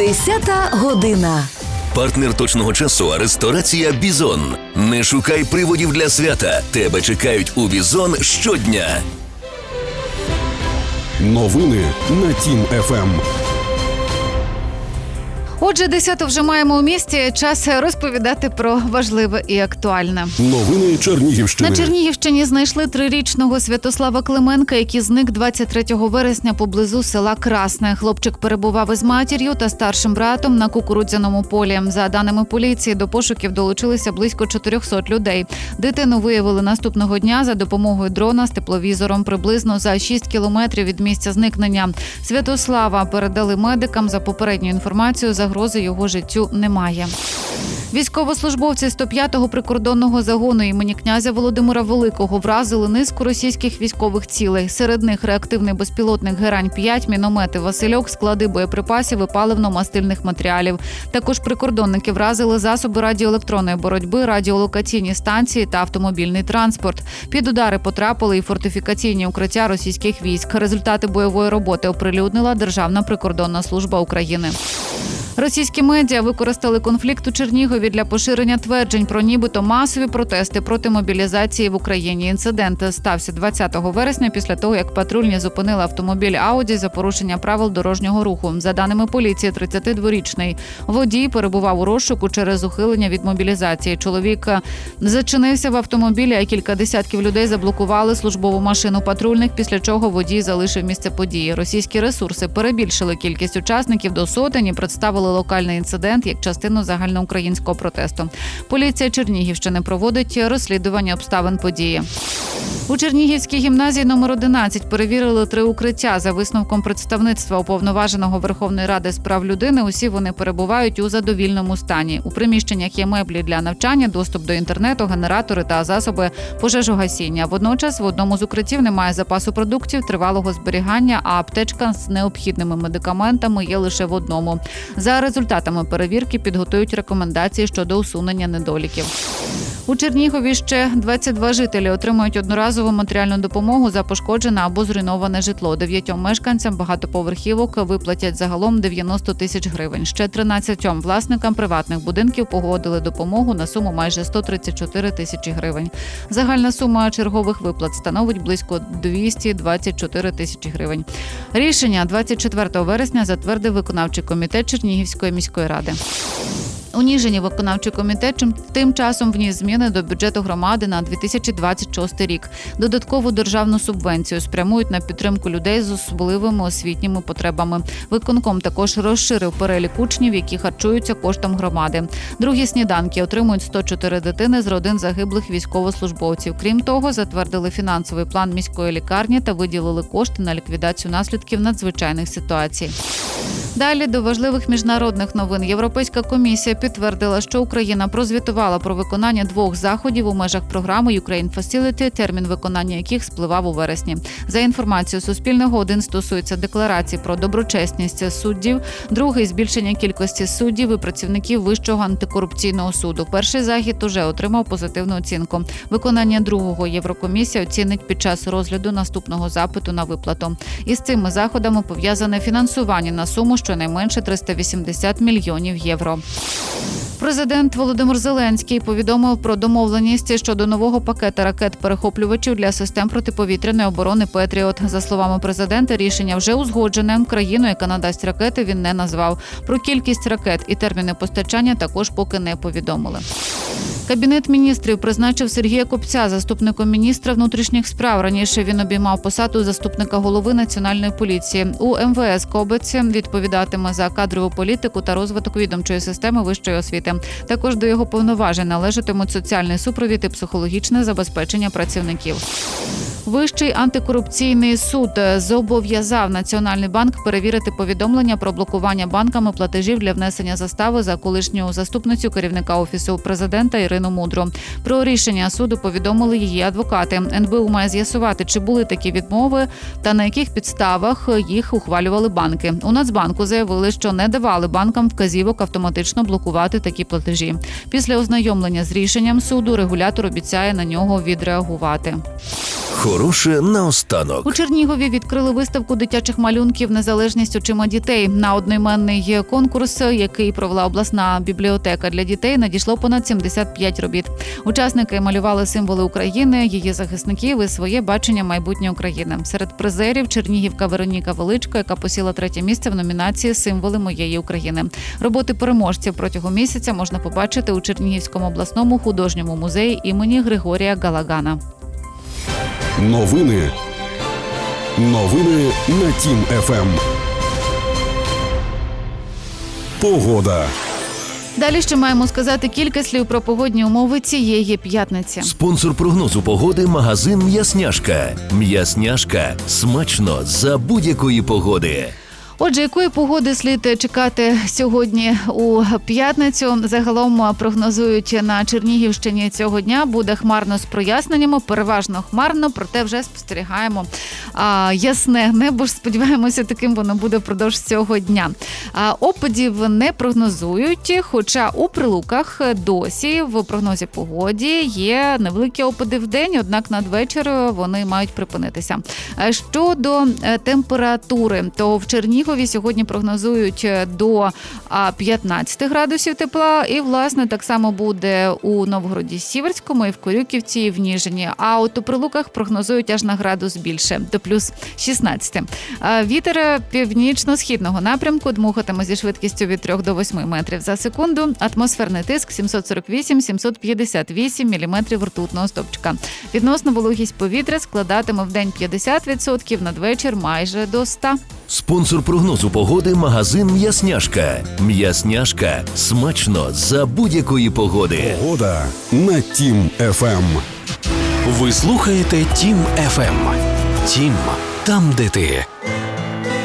10 година. Партнер точного часу – ресторація «Бізон». Не шукай приводів для свята. Тебе чекають у «Бізон» щодня. Новини на Тім ФМ. Отже, 10 вже маємо у місті. Час розповідати про важливе і актуальне. Новини Чернігівщини. На Чернігівщині знайшли 3-річного Святослава Клименка, який зник 23 вересня поблизу села Красне. Хлопчик перебував із матір'ю та старшим братом на кукурудзяному полі. За даними поліції, до пошуків долучилися близько 400 людей. Дитину виявили наступного дня за допомогою дрона з тепловізором приблизно за 6 кілометрів від місця зникнення. Святослава передали медикам. За попередньою інформацією, загрози його життю немає. Військовослужбовці 105-го прикордонного загону імені князя Володимира Великого вразили низку російських військових цілей. Серед них реактивний безпілотник «Герань-5», міномети «Васильок», склади боєприпасів і паливно-мастильних матеріалів. Також прикордонники вразили засоби радіоелектронної боротьби, радіолокаційні станції та автомобільний транспорт. Під удари потрапили і фортифікаційні укриття російських військ. Результати бойової роботи оприлюднила Державна прикордонна служба України. Російські медіа використали конфлікт у Чернігові для поширення тверджень про нібито масові протести проти мобілізації в Україні. Інцидент стався 20 вересня після того, як патрульні зупинили автомобіль «Ауді» за порушення правил дорожнього руху. За даними поліції, 32-річний водій перебував у розшуку через ухилення від мобілізації. Чоловік зачинився в автомобілі, а кілька десятків людей заблокували службову машину патрульних, після чого водій залишив місце події. Російські ресурси перебільшили кількість учасників до сотень і представили локальний інцидент як частину загальноукраїнського протесту. Поліція Чернігівщини проводить розслідування обставин події. У Чернігівській гімназії номер 11 перевірили 3 укриття. За висновком представництва Уповноваженого Верховної Ради з прав людини, усі вони перебувають у задовільному стані. У приміщеннях є меблі для навчання, доступ до інтернету, генератори та засоби пожежогасіння. Водночас в одному з укриттів немає запасу продуктів тривалого зберігання, а аптечка з необхідними медикаментами є лише в одному. За результатами перевірки підготують рекомендації щодо усунення недоліків. У Чернігові ще 22 жителі отримують одноразову матеріальну допомогу за пошкоджене або зруйноване житло. 9 мешканцям багатоповерхівок виплатять загалом 90 тисяч гривень. Ще 13 власникам приватних будинків погодили допомогу на суму майже 134 тисячі гривень. Загальна сума чергових виплат становить близько 224 тисячі гривень. Рішення 24 вересня затвердив виконавчий комітет Чернігівської міської ради. У Ніжині виконавчий комітет тим часом вніс зміни до бюджету громади на 2026 рік. Додаткову державну субвенцію спрямують на підтримку людей з особливими освітніми потребами. Виконком також розширив перелік учнів, які харчуються коштом громади. Другі сніданки отримують 104 дитини з родин загиблих військовослужбовців. Крім того, затвердили фінансовий план міської лікарні та виділили кошти на ліквідацію наслідків надзвичайних ситуацій. Далі до важливих міжнародних новин. Європейська комісія підтвердила, що Україна прозвітувала про виконання 2 заходів у межах програми «Ukraine Facility», термін виконання яких спливав у вересні. За інформацією Суспільного, один стосується декларацій про доброчесність суддів, другий – збільшення кількості суддів і працівників Вищого антикорупційного суду. Перший захід уже отримав позитивну оцінку. Виконання другого Єврокомісія оцінить під час розгляду наступного запиту на виплату. Із цими заходами пов'язане фінансування на суму щонайменше 380 мільйонів євро. Президент Володимир Зеленський повідомив про домовленість щодо нового пакета ракет-перехоплювачів для систем протиповітряної оборони «Петріот». За словами президента, рішення вже узгоджене. Країну, яка надасть ракети, він не назвав. Про кількість ракет і терміни постачання також поки не повідомили. Кабінет міністрів призначив Сергія Кобця заступником міністра внутрішніх справ. Раніше він обіймав посаду заступника голови Національної поліції. У МВС Кобець відповідатиме за кадрову політику та розвиток відомчої системи вищої освіти. Також до його повноважень належатимуть соціальний супровід і психологічне забезпечення працівників. Вищий антикорупційний суд зобов'язав Національний банк перевірити повідомлення про блокування банками платежів для внесення застави за колишню заступницю керівника Офісу президента Ірину Мудру. Про рішення суду повідомили її адвокати. НБУ має з'ясувати, чи були такі відмови та на яких підставах їх ухвалювали банки. У Нацбанку заявили, що не давали банкам вказівок автоматично блокувати такі платежі. Після ознайомлення з рішенням суду регулятор обіцяє на нього відреагувати. Хороше наостанок. У Чернігові відкрили виставку дитячих малюнків «Незалежність очима дітей». На одноіменний конкурс, який провела обласна бібліотека для дітей, надійшло понад 75 робіт. Учасники малювали символи України, її захисників і своє бачення майбутньої України. Серед призерів чернігівка Вероніка Величко, яка посіла 3-те місце в номінації «Символи моєї України». Роботи переможців протягом місяця можна побачити у Чернігівському обласному художньому музеї імені Григорія Галагана. Новини на Тім ФМ. Погода. Далі ще маємо сказати кілька слів про погодні умови цієї п'ятниці. Спонсор прогнозу погоди – магазин «М'ясняшка». «М'ясняшка» – смачно за будь-якої погоди. Отже, якої погоди слід чекати сьогодні у п'ятницю? Загалом прогнозують на Чернігівщині цього дня. Буде хмарно з проясненнями, переважно хмарно, проте вже спостерігаємо ясне небо. Сподіваємося, таким воно буде впродовж цього дня. Опадів не прогнозують, хоча у Прилуках досі в прогнозі погоді є невеликі опади в день, однак надвечір вони мають припинитися. Щодо температури, то в Чернігові сьогодні прогнозують до 15 градусів тепла, і, власне, так само буде у Новгороді-Сіверському, і в Корюківці, і в Ніжині. А от у Прилуках прогнозують аж на градус більше, до плюс 16. Вітер північно-східного напрямку дмухатиме зі швидкістю від 3 до 8 метрів за секунду. Атмосферний тиск 748-758 міліметрів ртутного стовпчика. Відносна вологість повітря складатиме в день 50%, надвечір майже до 100%. Спонсор прогнозу погоди – магазин «М'ясняшка». «М'ясняшка» – смачно за будь-якої погоди. Погода на Тім ФМ. Ви слухаєте Тім ФМ. Тім – там, де ти.